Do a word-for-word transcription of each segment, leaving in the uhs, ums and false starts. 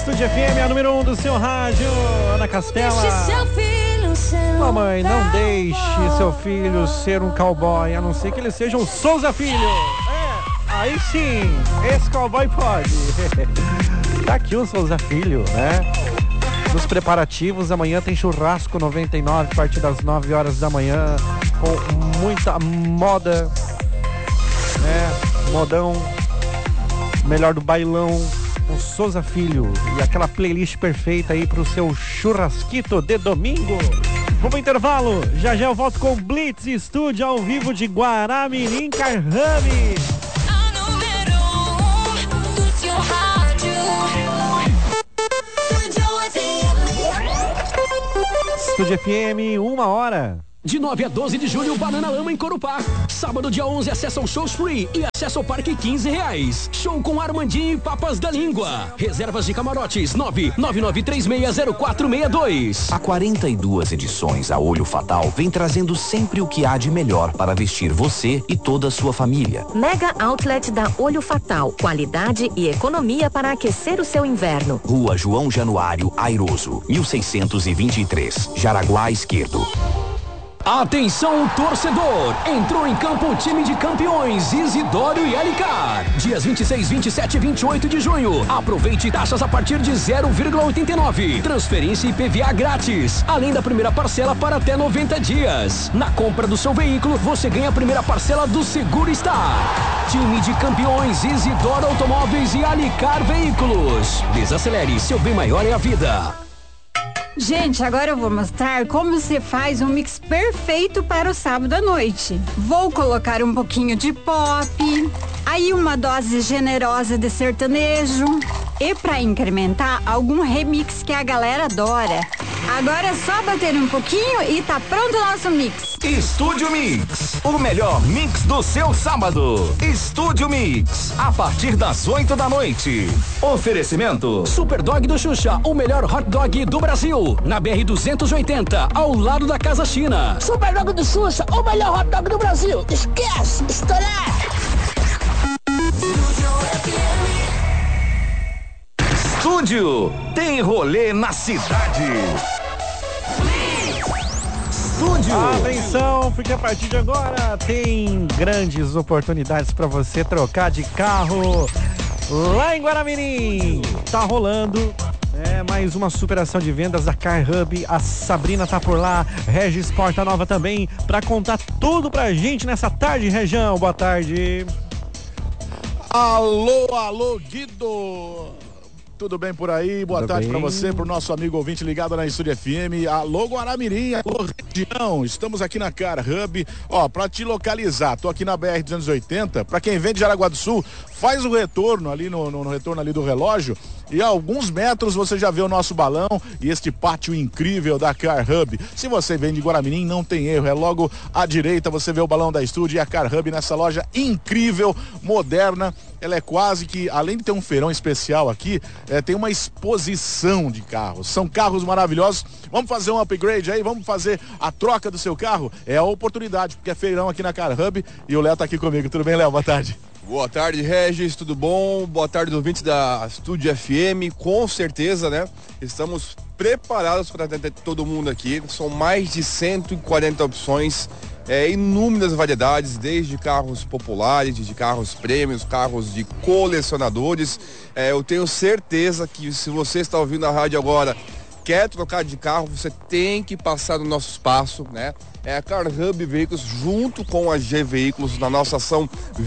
Estúdio F M, a número um do seu rádio. Ana Castela. Mamãe, não deixe seu filho ser um cowboy, a não ser que ele seja um Souza Filho. É, aí sim, esse cowboy pode. Tá aqui o Souza Filho, né? Nos preparativos, amanhã tem churrasco noventa e nove, a partir das nove horas da manhã, com muita moda, né? Modão, melhor do bailão, o Souza Filho. E aquela playlist perfeita aí pro seu churrasquito de domingo. Vamos pro intervalo, já já eu volto com Blitz Estúdio ao vivo de Guaramirim, Carrame. Estúdio F M, uma hora. De nove a doze de julho, Banana Lama em Corupá. Sábado, dia onze, acesso aos shows free e acesso ao parque quinze reais. Show com Armandinho e Papas da Língua. Reservas de camarotes nove nove nove três seis zero quatro seis dois. Há quarenta e duas edições, a Olho Fatal vem trazendo sempre o que há de melhor para vestir você e toda a sua família. Mega Outlet da Olho Fatal. Qualidade e economia para aquecer o seu inverno. Rua João Januário Airoso, mil seiscentos e vinte e três, Jaraguá Esquerdo. Atenção, torcedor! Entrou em campo o time de campeões Isidório e Alicar. Dias vinte e seis, vinte e sete e vinte e oito de junho. Aproveite taxas a partir de zero vírgula oitenta e nove. Transferência e I P V A grátis. Além da primeira parcela para até noventa dias. Na compra do seu veículo, você ganha a primeira parcela do Seguro Star. Time de campeões Isidoro Automóveis e Alicar Veículos. Desacelere, seu bem maior é a vida. Gente, agora eu vou mostrar como você faz um mix perfeito para o sábado à noite. Vou colocar um pouquinho de pop, aí uma dose generosa de sertanejo e para incrementar, algum remix que a galera adora. Agora é só bater um pouquinho e tá pronto o nosso mix. Estúdio Mix, o melhor mix do seu sábado. Estúdio Mix, a partir das oito da noite. Oferecimento Super Dog do Xuxa, o melhor hot dog do Brasil. Na B R duzentos e oitenta, ao lado da Casa China. Super Dog do Xuxa, o melhor hot dog do Brasil. Esquece, estourar. Estúdio, tem rolê na cidade. Estúdio. Atenção, porque a partir de agora tem grandes oportunidades para você trocar de carro lá em Guaramirim. Tá rolando é, mais uma superação de vendas da Car Hub. A Sabrina tá por lá, Regis Porta Nova também, para contar tudo pra gente nessa tarde, Região. Boa tarde. Alô, alô, Guido. Tudo bem por aí? Boa Tudo tarde para você, pro nosso amigo ouvinte ligado na Estúdio F M. Alô, Guaramirim, alô, região. Estamos aqui na Car Hub. Ó, pra te localizar, tô aqui na B R duzentos e oitenta. Pra quem vem de Jaraguá do Sul, faz o retorno ali no, no, no retorno ali do relógio. E a alguns metros você já vê o nosso balão e este pátio incrível da Car Hub. Se você vem de Guaramirim, não tem erro. É logo à direita, você vê o balão da Estúdio e a Car Hub nessa loja incrível, moderna. Ela é quase que, além de ter um feirão especial aqui, é, tem uma exposição de carros. São carros maravilhosos. Vamos fazer um upgrade aí, vamos fazer a troca do seu carro? É a oportunidade, porque é feirão aqui na Car Hub e o Léo tá aqui comigo. Tudo bem, Léo? Boa tarde. Boa tarde, Regis, tudo bom? Boa tarde, ouvintes da Estúdio F M. Com certeza, né? Estamos preparados para atender todo mundo aqui. São mais de cento e quarenta opções, é, inúmeras variedades, desde carros populares, de carros prêmios, carros de colecionadores. É, eu tenho certeza que se você está ouvindo a rádio agora, quer trocar de carro, você tem que passar no nosso espaço, né? É a Car Hub Veículos junto com a G Veículos na nossa ação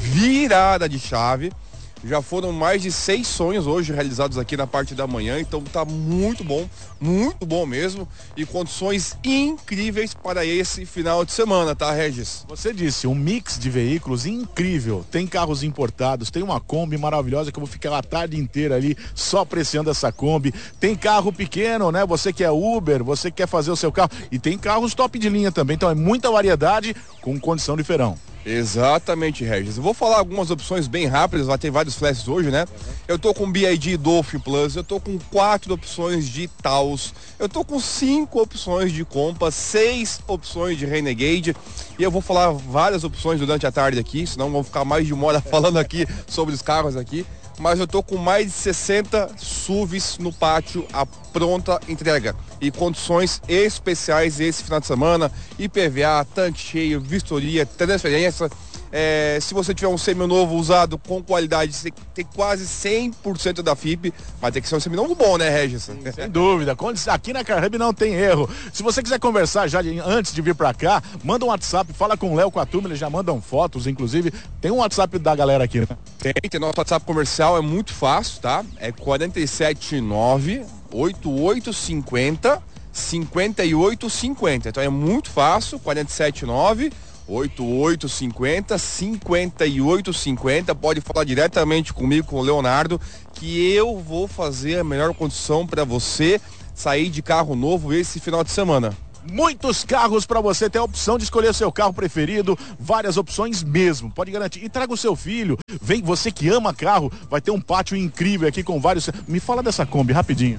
Virada de Chave. Já foram mais de seis sonhos hoje realizados aqui na parte da manhã, então tá muito bom, muito bom mesmo, e condições incríveis para esse final de semana, tá, Regis? Você disse, um mix de veículos incrível, tem carros importados, tem uma Kombi maravilhosa que eu vou ficar a tarde inteira ali só apreciando essa Kombi, tem carro pequeno, né, você que é Uber, você que quer fazer o seu carro, e tem carros top de linha também, então é muita variedade com condição de feirão. Exatamente, Regis. Eu vou falar algumas opções bem rápidas, vai ter vários flashes hoje, né? Eu tô com B I D Dolphin Plus, eu tô com quatro opções de Taos, eu tô com cinco opções de Compass, seis opções de Renegade, e eu vou falar várias opções durante a tarde aqui, senão vamos ficar mais de uma hora falando aqui sobre os carros aqui. mas eu tô com mais de sessenta S U Vs no pátio a pronta entrega e condições especiais esse final de semana, I P V A, tanque cheio, vistoria, transferência. É, se você tiver um seminovo usado com qualidade, você tem quase cem por cento da F I P, mas tem que ser um seminovo bom, né, Regis? Sem dúvida. Aqui na Car Hub não tem erro. Se você quiser conversar já de, antes de vir pra cá, manda um WhatsApp, fala com o Léo, com a turma, eles já mandam fotos, inclusive. Tem um WhatsApp da galera aqui, né? Tem, tem nosso WhatsApp comercial, é muito fácil, tá? É quatro sete nove, oito oito cinco zero, cinco oito cinco zero. Então é muito fácil, quatro sete nove, oito oito cinco zero, cinco oito cinco zero. Pode falar diretamente comigo, com o Leonardo, que eu vou fazer a melhor condição para você sair de carro novo esse final de semana. Muitos carros para você ter a opção de escolher seu carro preferido, várias opções mesmo, pode garantir. E traga o seu filho, vem, você que ama carro, vai ter um pátio incrível aqui com vários. Me fala dessa Kombi rapidinho.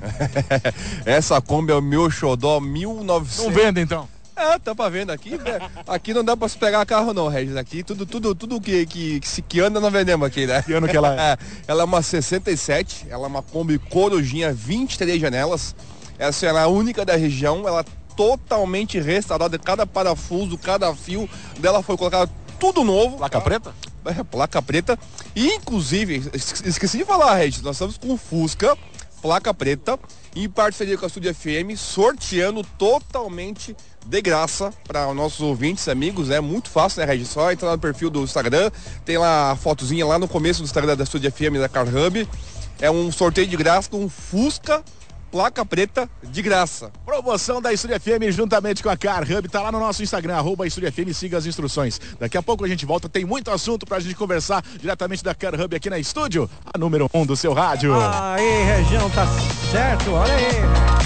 Essa Kombi é o meu xodó mil e novecentos. Não vende então? É, tá pra venda aqui, né? Aqui não dá pra se pegar carro não, Regis. Aqui tudo, tudo, tudo que, que, que, que anda não vendemos aqui, né? Que ano que ela é? Ela é uma sessenta e sete, ela é uma Kombi Corujinha, vinte e três janelas. Essa é a única da região, ela totalmente restaurada, cada parafuso, cada fio dela foi colocado tudo novo. Placa tá? preta? É, placa preta. E inclusive, esqueci de falar, Regis, nós estamos com o Fusca, placa preta, em parceria com a Estúdio F M, sorteando totalmente de graça para os nossos ouvintes, amigos. É muito fácil, né, Regis? Só entrar no perfil do Instagram, tem lá a fotozinha lá no começo do Instagram da Estúdio F M da Car Hub. É um sorteio de graça com um Fusca placa preta de graça. Promoção da Estúdio F M juntamente com a Car Hub, tá lá no nosso Instagram, arroba Estúdio F M, siga as instruções. Daqui a pouco a gente volta, tem muito assunto pra gente conversar diretamente da Car Hub aqui na estúdio, a número um do seu rádio. Aí, região, tá certo? Olha aí.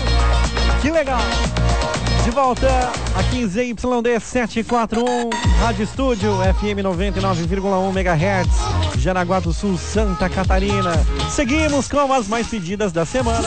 Que legal. De volta aqui em Z Y D setecentos e quarenta e um, Rádio Estúdio, F M noventa e nove vírgula um megahertz, Jaraguá do Sul, Santa Catarina. Seguimos com as mais pedidas da semana.